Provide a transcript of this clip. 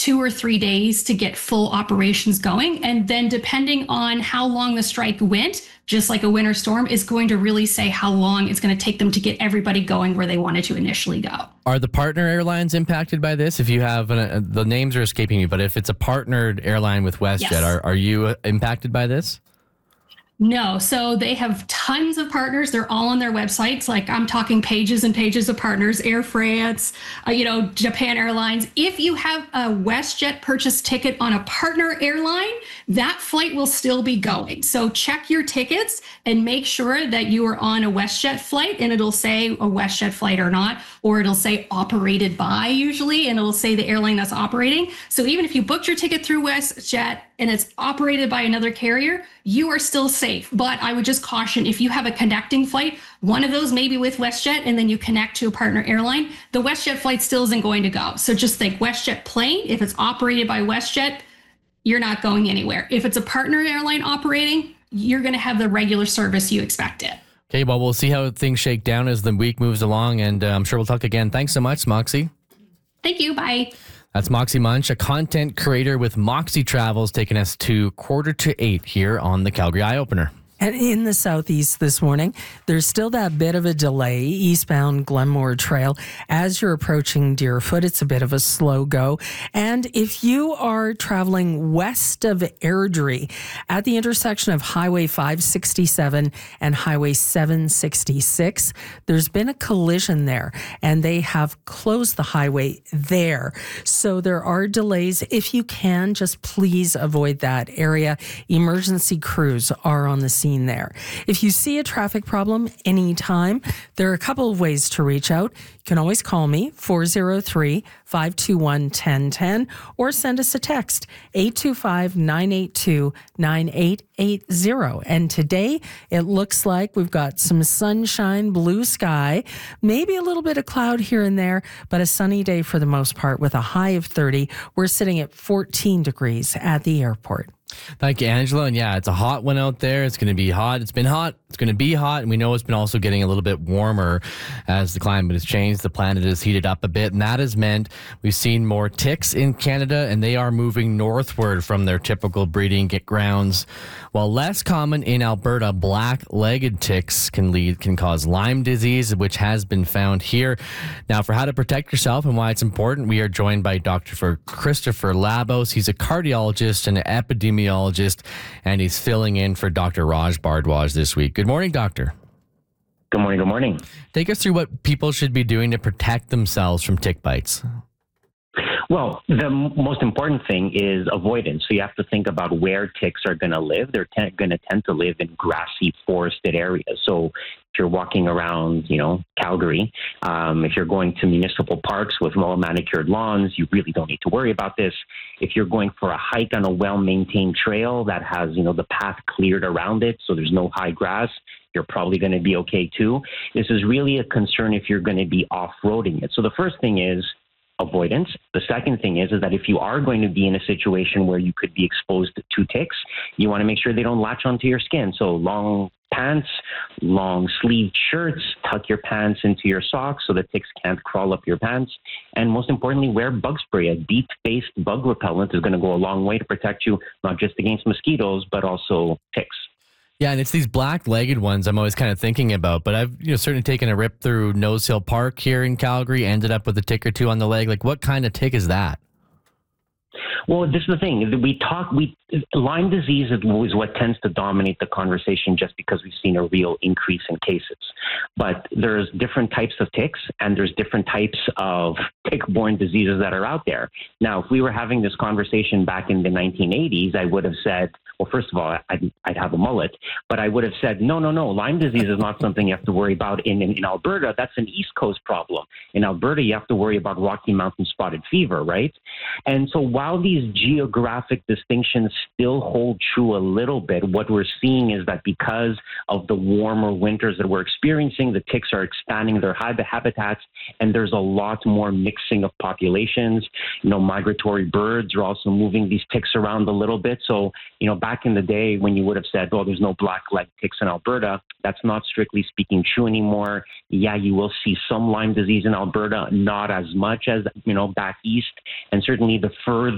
2 or 3 days to get full operations going. And then depending on how long the strike went, just like a winter storm, is going to really say how long it's going to take them to get everybody going where they wanted to initially go. Are the partner airlines impacted by this? If you have, the names are escaping me, but if it's a partnered airline with WestJet, yes. Are you impacted by this? No. So they have tons of partners. They're all on their websites. Like I'm talking pages and pages of partners, Air France, Japan Airlines. If you have a WestJet purchase ticket on a partner airline, that flight will still be going. So check your tickets and make sure that you are on a WestJet flight, and it'll say a WestJet flight or not, or it'll say operated by usually, and it'll say the airline that's operating. So even if you booked your ticket through WestJet and it's operated by another carrier, you are still safe. But I would just caution, if you have a connecting flight, one of those maybe with WestJet, and then you connect to a partner airline, the WestJet flight still isn't going to go. So just think WestJet plane, if it's operated by WestJet, you're not going anywhere. If it's a partner airline operating, you're going to have the regular service you expected. Okay, well, we'll see how things shake down as the week moves along, and I'm sure we'll talk again. Thanks so much, Moxie. Thank you. Bye. That's Moxie Munch, a content creator with Moxie Travels, taking us to 7:45 here on the Calgary Eye Opener. And in the southeast this morning, there's still that bit of a delay eastbound Glenmore Trail. As you're approaching Deerfoot, it's a bit of a slow go. And if you are traveling west of Airdrie at the intersection of Highway 567 and Highway 766, there's been a collision there, and they have closed the highway there. So there are delays. If you can, just please avoid that area. Emergency crews are on the scene there. If you see a traffic problem anytime, there are a couple of ways to reach out. You can always call me, 403-521-1010, or send us a text, 825-982-9880. And today, it looks like we've got some sunshine, blue sky, maybe a little bit of cloud here and there, but a sunny day for the most part with a high of 30. We're sitting at 14 degrees at the airport. Thank you, Angela. And yeah, it's a hot one out there. It's going to be hot. It's been hot. It's going to be hot. And we know it's been also getting a little bit warmer as the climate has changed. The planet has heated up a bit. And that has meant we've seen more ticks in Canada, and they are moving northward from their typical breeding grounds. While less common in Alberta, black-legged ticks can cause Lyme disease, which has been found here. Now, for how to protect yourself and why it's important, we are joined by Dr. Christopher Labos. He's a cardiologist and an epidemiologist, and he's filling in for Dr. Raj Bhardwaj this week. Good morning, doctor. Good morning. Good morning. Take us through what people should be doing to protect themselves from tick bites. Well, the most important thing is avoidance. So you have to think about where ticks are going to live. They're going to tend to live in grassy, forested areas. So if you're walking around, Calgary, if you're going to municipal parks with well-manicured lawns, you really don't need to worry about this. If you're going for a hike on a well-maintained trail that has, the path cleared around it, so there's no high grass, you're probably going to be okay too. This is really a concern if you're going to be off-roading it. So the first thing is avoidance. The second thing is that if you are going to be in a situation where you could be exposed to ticks, you want to make sure they don't latch onto your skin. So long pants, long sleeved shirts, tuck your pants into your socks so that ticks can't crawl up your pants. And most importantly, wear bug spray. A DEET-based bug repellent is going to go a long way to protect you, not just against mosquitoes, but also ticks. Yeah, and it's these black-legged ones I'm always kind of thinking about, but I've certainly taken a rip through Nose Hill Park here in Calgary, ended up with a tick or two on the leg. Like, what kind of tick is that? Well, this is the thing. Lyme disease is always what tends to dominate the conversation just because we've seen a real increase in cases. But there's different types of ticks, and there's different types of tick-borne diseases that are out there. Now, if we were having this conversation back in the 1980s, I would have said, well, first of all, I'd have a mullet, but I would have said, no, Lyme disease is not something you have to worry about in Alberta. That's an East Coast problem. In Alberta, you have to worry about Rocky Mountain spotted fever, right? And so while these geographic distinctions still hold true a little bit, what we're seeing is that because of the warmer winters that we're experiencing, the ticks are expanding their habitats, and there's a lot more mixing of populations. Migratory birds are also moving these ticks around a little bit. So, back in the day when you would have said, oh, there's no black-leg ticks in Alberta, that's not strictly speaking true anymore. Yeah, you will see some Lyme disease in Alberta, not as much as, back east. And certainly the further